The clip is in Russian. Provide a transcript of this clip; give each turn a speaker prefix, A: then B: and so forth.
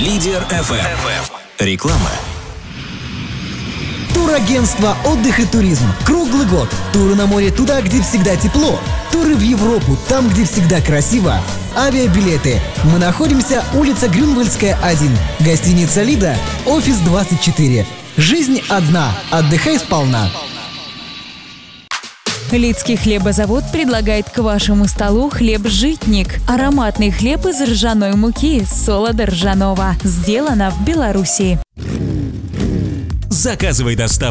A: Лидер FM. Реклама.
B: Турагентство «Отдых и туризм». Круглый год. Туры на море туда, где всегда тепло. Туры в Европу, там, где всегда красиво. Авиабилеты. Мы находимся улица Грюнвальдская, 1. Гостиница «Лида», офис 24. Жизнь одна. Отдыхай сполна.
C: Лидский хлебозавод предлагает к вашему столу хлеб-житник. Ароматный хлеб из ржаной муки, солода ржаного. Сделано в Беларуси.
A: Заказывай доставку